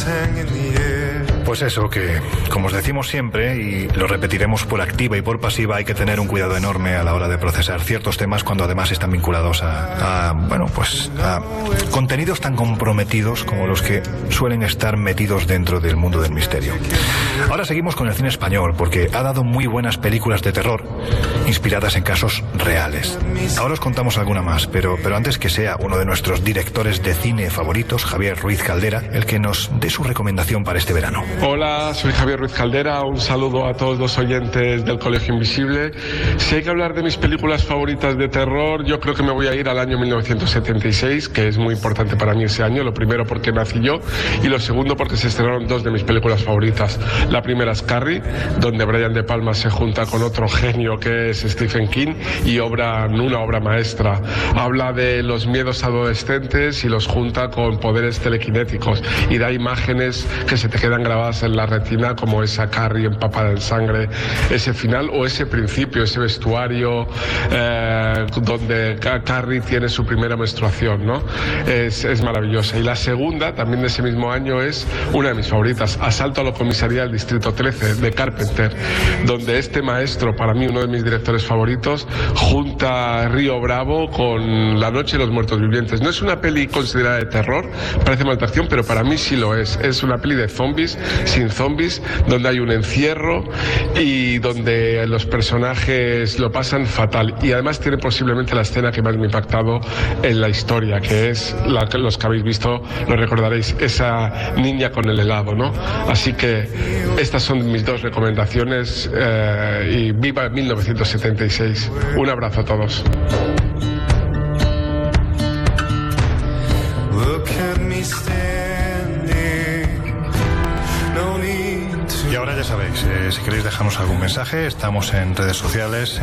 Pues eso, que como os decimos siempre, y lo repetiremos por activa y por pasiva, hay que tener un cuidado enorme a la hora de procesar ciertos temas cuando además están vinculados a contenidos tan comprometidos como los que suelen estar metidos dentro del mundo del misterio. Ahora seguimos con el cine español, porque ha dado muy buenas películas de terror inspiradas en casos reales. Ahora os contamos alguna más, pero antes que sea uno de nuestros directores de cine favoritos, Javier Ruiz Caldera, el que nos dé su recomendación para este verano. Hola, soy Javier Ruiz Caldera, un saludo a todos los oyentes del Colegio Invisible. Si hay que hablar de mis películas favoritas de terror, yo creo que me voy a ir al año 1976, que es muy importante para mí ese año. Lo primero porque nací yo y lo segundo porque se estrenaron dos de mis películas favoritas. La primera es Carrie, donde Brian De Palma se junta con otro genio que es Stephen King y una obra maestra. Habla de los miedos adolescentes y los junta con poderes telequinéticos y da imágenes que se te quedan grabadas en la retina, como esa Carrie empapada en sangre, ese final o ese principio, ese vestuario donde Carrie tiene su primera menstruación, ¿no? Es maravillosa. Y la segunda, también de ese mismo año, es una de mis favoritas, Asalto a la comisaría del Distrito 13, de Carpenter, donde este maestro, para mí uno de mis directores favoritos, junta Río Bravo con La noche de los muertos vivientes. No es una peli considerada de terror, parece maldición, pero para mí sí lo es. Es una peli de zombies, sin zombies, donde hay un encierro y donde los personajes lo pasan fatal. Y además tiene posiblemente la escena que más me ha impactado en la historia, que es los que habéis visto lo recordaréis, esa niña con el helado, ¿no? Así que estas son mis dos recomendaciones y viva 1976. Un abrazo a todos. Y ahora ya sabéis, si queréis dejarnos algún mensaje, estamos en redes sociales,